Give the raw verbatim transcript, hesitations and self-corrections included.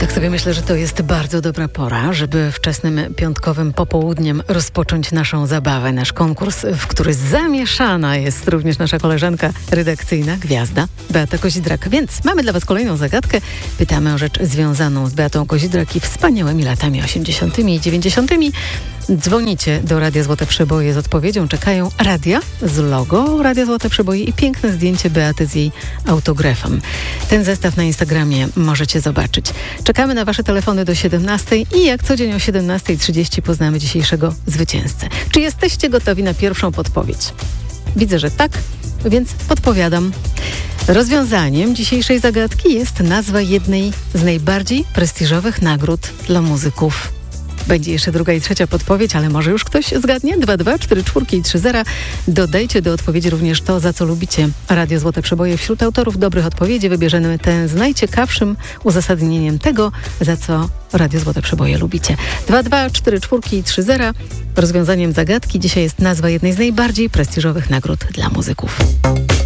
Tak sobie myślę, że to jest bardzo dobra pora, żeby wczesnym piątkowym popołudniem rozpocząć naszą zabawę, nasz konkurs, w który zamieszana jest również nasza koleżanka redakcyjna, gwiazda Beata Kozidrak. Więc mamy dla Was kolejną zagadkę. Pytamy o rzecz związaną z Beatą Kozidrak i wspaniałymi latami osiemdziesiątymi i dziewięćdziesiątymi. Dzwonicie do Radia Złote Przeboje z odpowiedzią. Czekają radia z logo Radia Złote Przeboje i piękne zdjęcie Beaty z jej autografem. Ten zestaw na Instagramie możecie zobaczyć. Czekamy na Wasze telefony do siedemnastej i jak co dzień o siedemnasta trzydzieści poznamy dzisiejszego zwycięzcę. Czy jesteście gotowi na pierwszą podpowiedź? Widzę, że tak, więc podpowiadam. Rozwiązaniem dzisiejszej zagadki jest nazwa jednej z najbardziej prestiżowych nagród dla muzyków. Będzie jeszcze druga i trzecia podpowiedź, ale może już ktoś zgadnie? dwa dwa cztery cztery i trzy zero. Dodajcie do odpowiedzi również to, za co lubicie Radio Złote Przeboje. Wśród autorów dobrych odpowiedzi wybierzemy tę z najciekawszym uzasadnieniem tego, za co Radio Złote Przeboje lubicie. dwa dwa cztery cztery i trzy zero. Rozwiązaniem zagadki dzisiaj jest nazwa jednej z najbardziej prestiżowych nagród dla muzyków.